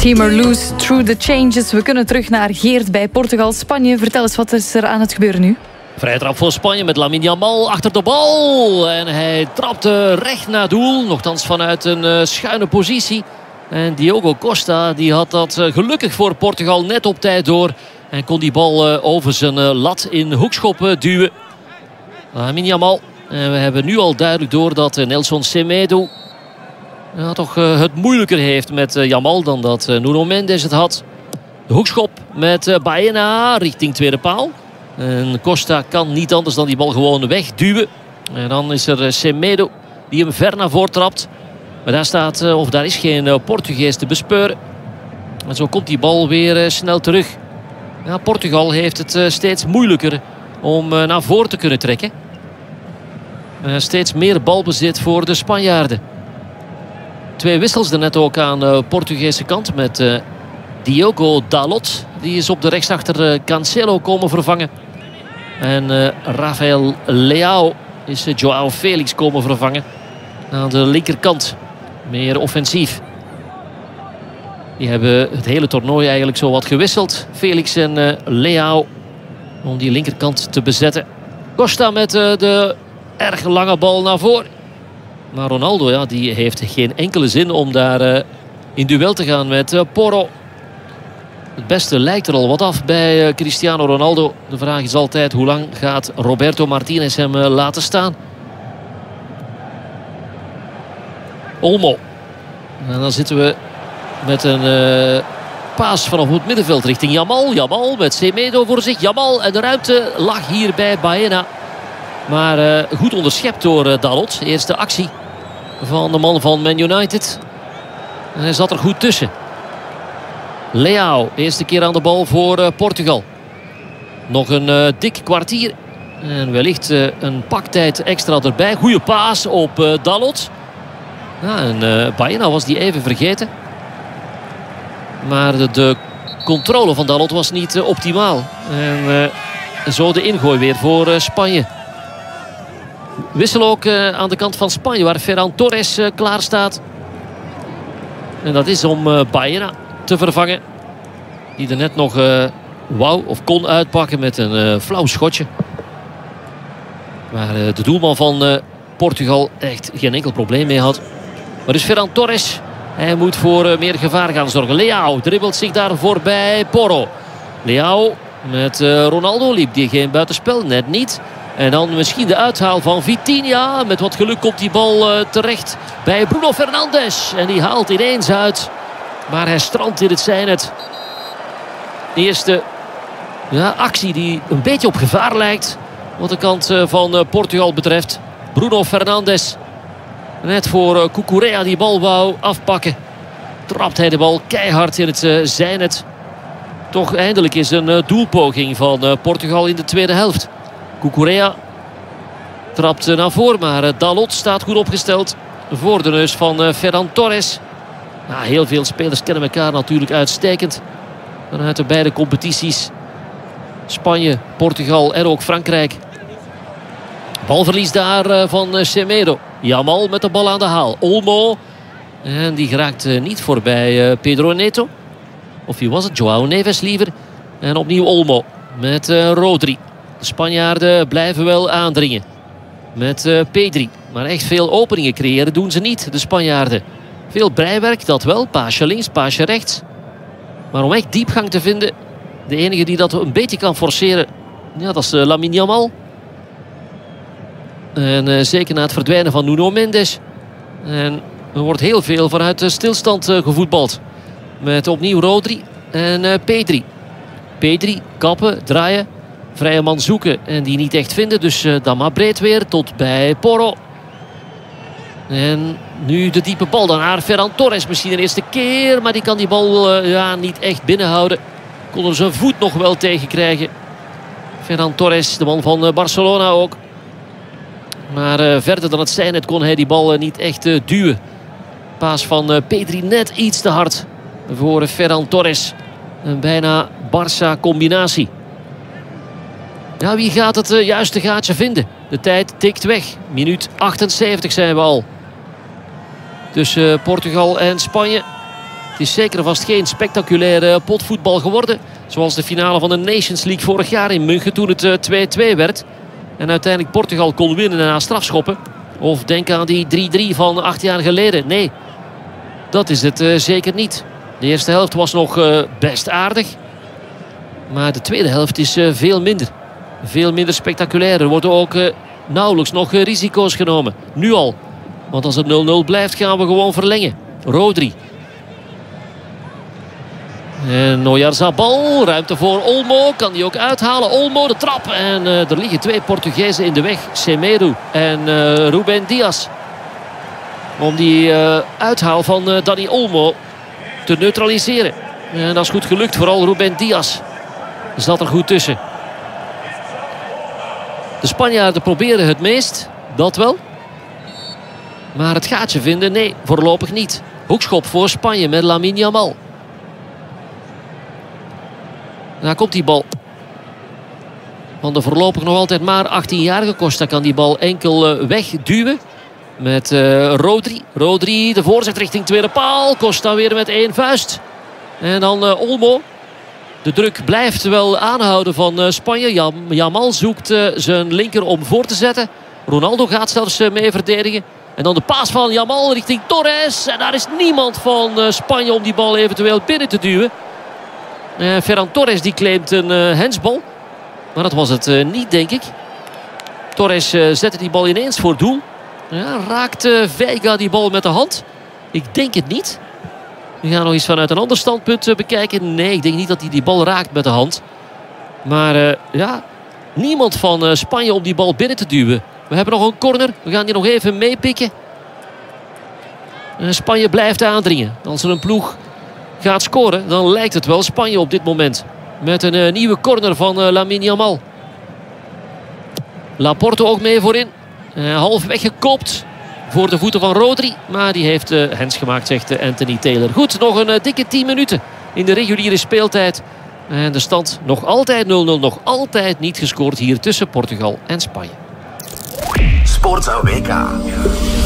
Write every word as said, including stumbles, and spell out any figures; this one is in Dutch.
Team or lose through the changes. We kunnen terug naar Geert bij Portugal. Spanje, vertel eens, wat is er aan het gebeuren nu? Vrije trap voor Spanje met Lamine Yamal achter de bal. En hij trapte recht naar doel. Nochtans vanuit een uh, schuine positie. En Diogo Costa die had dat uh, gelukkig voor Portugal net op tijd door. En kon die bal uh, over zijn uh, lat in hoekschop uh, duwen. Lamine Yamal. En we hebben nu al duidelijk door dat uh, Nelson Semedo ja, toch uh, het moeilijker heeft met uh, Yamal dan dat uh, Nuno Mendes het had. De hoekschop met uh, Baena richting tweede paal. En Costa kan niet anders dan die bal gewoon wegduwen. En dan is er uh, Semedo die hem ver naar voren trapt. Maar daar staat, uh, of daar is geen uh, Portugees te bespeuren. En zo komt die bal weer uh, snel terug. Ja, Portugal heeft het uh, steeds moeilijker om uh, naar voren te kunnen trekken. Uh, steeds meer balbezit voor de Spanjaarden. Twee wissels er net ook aan de Portugese kant met uh, Diogo Dalot. Die is op de rechtsachter uh, Cancelo komen vervangen. En uh, Rafael Leao is uh, Joao Felix komen vervangen. Aan de linkerkant. Meer offensief. Die hebben het hele toernooi eigenlijk zo wat gewisseld. Felix en uh, Leao. Om die linkerkant te bezetten. Costa met uh, de erg lange bal naar voren. Maar Ronaldo ja, die heeft geen enkele zin om daar uh, in duel te gaan met uh, Porro. Het beste lijkt er al wat af bij uh, Cristiano Ronaldo. De vraag is altijd hoe lang gaat Roberto Martinez hem uh, laten staan. Olmo. En dan zitten we met een uh, paas vanaf het middenveld richting Yamal. Yamal met Semedo voor zich. Yamal en de ruimte lag hier bij Baena. Maar uh, goed onderschept door uh, Dalot. Eerste actie van de man van Man United. En hij zat er goed tussen. Leao, eerste keer aan de bal voor uh, Portugal. Nog een uh, dik kwartier. En wellicht uh, een paktijd extra erbij. Goeie paas op uh, Dalot. Ja, en uh, Baena was die even vergeten. Maar de, de controle van Dalot was niet uh, optimaal. En uh, zo de ingooi weer voor uh, Spanje. Wissel ook uh, aan de kant van Spanje, waar Ferran Torres uh, klaar staat. En dat is om uh, Baena te vervangen. Die er net nog uh, wou of kon uitpakken met een uh, flauw schotje. Waar uh, de doelman van uh, Portugal echt geen enkel probleem mee had. Maar dus Ferran Torres, hij moet voor uh, meer gevaar gaan zorgen. Leao dribbelt zich daar voorbij Porro. Leao met uh, Ronaldo liep die geen buitenspel, net niet. En dan misschien de uithaal van Vitinha. Met wat geluk komt die bal uh, terecht bij Bruno Fernandes. En die haalt ineens uit. Maar hij strandt in het zijnet. De eerste ja, actie die een beetje op gevaar lijkt. Wat de kant uh, van uh, Portugal betreft. Bruno Fernandes. Net voor uh, Cucurella die bal wou afpakken. Trapt hij de bal keihard in het uh, zijnet. Toch eindelijk is een uh, doelpoging van uh, Portugal in de tweede helft. Cucurella trapt naar voren, maar uh, Dalot staat goed opgesteld voor de neus van uh, Ferran Torres. Ja, heel veel spelers kennen elkaar natuurlijk uitstekend. Vanuit de beide competities. Spanje, Portugal en ook Frankrijk. Balverlies daar uh, van uh, Semedo. Yamal met de bal aan de haal. Olmo. En die geraakt uh, niet voorbij uh, Pedro Neto. Of wie was het? Joao Neves liever. En opnieuw Olmo met uh, Rodri. De Spanjaarden blijven wel aandringen. Met uh, Pedri. Maar echt veel openingen creëren doen ze niet, de Spanjaarden. Veel breiwerk, dat wel. Paasje links, paasje rechts. Maar om echt diepgang te vinden, de enige die dat een beetje kan forceren, ja, dat is uh, Lamine Yamal. En uh, zeker na het verdwijnen van Nuno Mendes. En er wordt heel veel vanuit de stilstand uh, gevoetbald. Met opnieuw Rodri en uh, Pedri. Pedri, kappen, draaien. Vrije man zoeken en die niet echt vinden. Dus uh, dan maar breed weer tot bij Porro. En nu de diepe bal dan naar Ferran Torres. Misschien de eerste keer. Maar die kan die bal uh, ja, niet echt binnenhouden. Kon er zijn voet nog wel tegen krijgen. Ferran Torres, de man van uh, Barcelona ook. Maar uh, verder dan het zijnet kon hij die bal uh, niet echt uh, duwen. Paas van uh, Pedri net iets te hard voor uh, Ferran Torres. Een bijna Barça combinatie. Ja, wie gaat het uh, juiste gaatje vinden? De tijd tikt weg. Minuut achtenzeventig zijn we al. Tussen uh, Portugal en Spanje. Het is zeker vast geen spectaculaire potvoetbal geworden. Zoals de finale van de Nations League vorig jaar in München toen het twee-twee werd. En uiteindelijk Portugal kon winnen na strafschoppen. Of denk aan die drie-drie van acht jaar geleden. Nee, dat is het uh, zeker niet. De eerste helft was nog uh, best aardig. Maar de tweede helft is uh, veel minder. Veel minder spectaculair. Er worden ook uh, nauwelijks nog uh, risico's genomen. Nu al. Want als het nul nul blijft gaan we gewoon verlengen. Rodri. En Oyarzabal, ruimte voor Olmo, kan die ook uithalen. Olmo de trap en uh, er liggen twee Portugezen in de weg. Semedo en uh, Ruben Dias. Om die uh, uithaal van uh, Dani Olmo te neutraliseren. En dat is goed gelukt, vooral Ruben Dias zat er goed tussen. De Spanjaarden proberen het meest, dat wel. Maar het gaatje vinden, nee, voorlopig niet. Hoekschop voor Spanje met Lamine Yamal. Daar komt die bal. Van de voorlopig nog altijd maar achttienjarige Costa kan die bal enkel uh, wegduwen. Met uh, Rodri. Rodri de voorzet richting tweede paal. Costa weer met één vuist. En dan uh, Olmo. De druk blijft wel aanhouden van uh, Spanje. Jam Yamal zoekt uh, zijn linker om voor te zetten. Ronaldo gaat zelfs uh, mee verdedigen. En dan de paas van Yamal richting Torres. En daar is niemand van uh, Spanje om die bal eventueel binnen te duwen. Uh, Ferran Torres die claimt een uh, handsbal. Maar dat was het uh, niet, denk ik. Torres uh, zette die bal ineens voor doel. Ja, raakt uh, Veiga die bal met de hand? Ik denk het niet. We gaan nog eens vanuit een ander standpunt uh, bekijken. Nee, ik denk niet dat hij die bal raakt met de hand. Maar uh, ja, niemand van uh, Spanje om die bal binnen te duwen. We hebben nog een corner. We gaan die nog even meepikken. Uh, Spanje blijft aandringen. Als er een ploeg gaat scoren, dan lijkt het wel Spanje op dit moment. Met een uh, nieuwe corner van uh, Lamine Yamal. Laporte ook mee voorin. Uh, half weggekopt voor de voeten van Rodri. Maar die heeft uh, hands gemaakt, zegt uh, Anthony Taylor. Goed, nog een uh, dikke tien minuten in de reguliere speeltijd. En de stand nog altijd nul nul. Nog altijd niet gescoord hier tussen Portugal en Spanje. Sportza W K.